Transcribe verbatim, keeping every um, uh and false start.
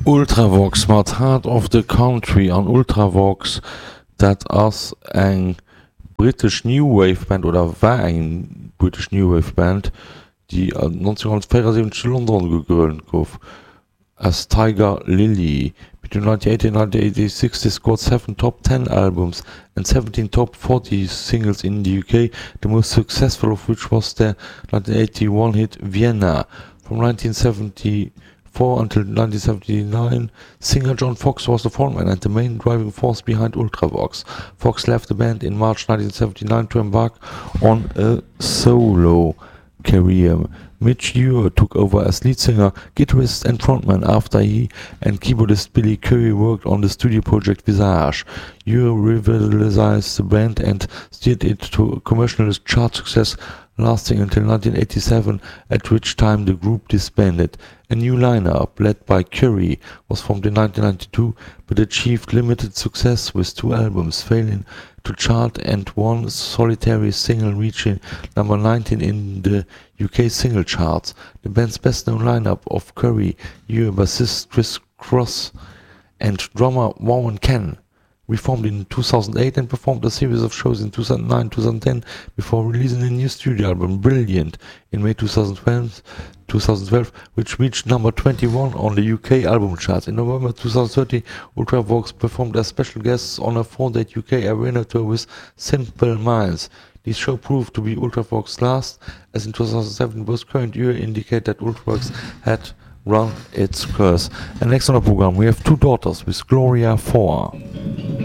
Ultravox mat Heart of the Country an Ultravox, dat ass eng British New Wave Band oder war eng British New Wave Band, die an neunzehnhundertvierundsiebzig London gegründet gouf as Tiger Lily. Between nineteen eighty and nineteen eighty-six they scored seven top ten albums and seventeen top forty singles in the U K, the most successful of which was their nineteen eighty-one hit Vienna. From nineteen seventy-four until nineteen seventy-nine, singer John Foxx was the frontman and the main driving force behind Ultravox. Foxx left the band in March nineteen seventy-nine to embark on a solo career. Mitch Ure took over as lead singer, guitarist and frontman after he and keyboardist Billy Currie worked on the studio project Visage. Ure revitalized the band and steered it to commercial chart success, lasting until nineteen eighty-seven, at which time the group disbanded. A new lineup, led by Currie, was formed in nineteen ninety-two, but achieved limited success with two albums failing to chart and one solitary single reaching number nineteen in the U K single charts. The band's best-known lineup of Currie, Ure, bassist Chris Cross, and drummer Warren Ken reformed in two thousand eight and performed a series of shows in two thousand nine to two thousand ten before releasing a new studio album, Brilliant, in May twenty twelve, which reached number twenty-one on the U K album charts. In November twenty thirteen, Ultravox performed as special guests on a four-date U K arena tour with Simple Minds. This show proved to be Ultravox's last, as in two thousand seven both current year indicate that Ultravox had run its course. And next on the program we have Two Daughters with Gloria four.